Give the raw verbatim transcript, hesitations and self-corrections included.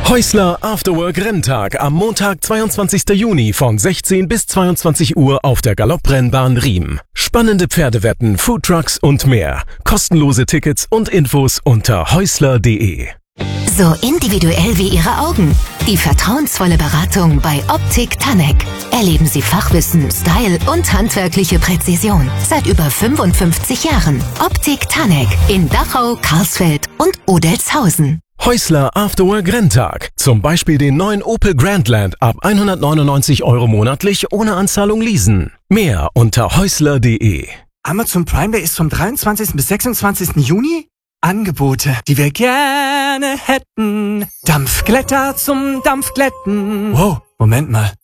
Häusler Afterwork Renntag am Montag, zweiundzwanzigsten Juni von sechzehn bis zweiundzwanzig Uhr auf der Galopprennbahn Riem. Spannende Pferdewetten, Foodtrucks und mehr. Kostenlose Tickets und Infos unter häusler punkt de. So individuell wie Ihre Augen. Die vertrauensvolle Beratung bei Optik Tanek. Erleben Sie Fachwissen, Style und handwerkliche Präzision. Seit über fünfundfünfzig Jahren. Optik Tanek in Dachau, Karlsfeld und Odelzhausen. Häusler Afterwork Renntag. Zum Beispiel den neuen Opel Grandland ab hundertneunundneunzig Euro monatlich ohne Anzahlung leasen. Mehr unter häusler punkt de. Amazon Prime Day ist vom dreiundzwanzigsten bis sechsundzwanzigsten Juni. Angebote, die wir gerne hätten. Dampfglätter zum Dampfglätten. Wow, Moment mal.